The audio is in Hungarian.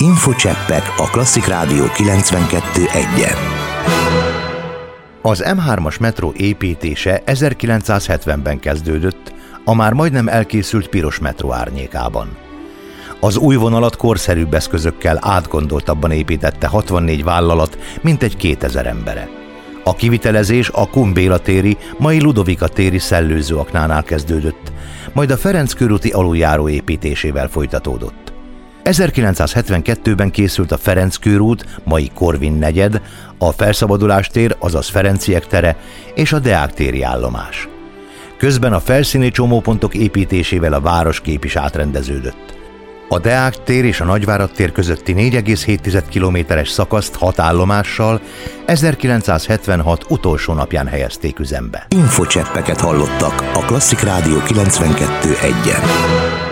Infocseppek a Klasszik Rádió 92.1-en. Az M3-as metró építése 1970-ben kezdődött, a már majdnem elkészült piros metró árnyékában. Az új vonalat korszerűbb eszközökkel átgondoltabban építette 64 vállalat, mintegy 2000 embere. A kivitelezés a Kun Béla téri, mai Ludovika téri szellőzőaknánál kezdődött, majd a Ferenc körúti aluljáró építésével folytatódott. 1972-ben készült a Ferenc körút, mai Korvin negyed, a Felszabadulás tér, azaz Ferenciek tere és a Deák téri állomás. Közben a felszíni csomópontok építésével a városkép is átrendeződött. A Deák tér és a Nagyvárad tér közötti 4,7 kilométeres szakaszt 6 állomással 1976 utolsó napján helyezték üzembe. Infocseppeket hallottak a Klasszik Rádió 92.1-en.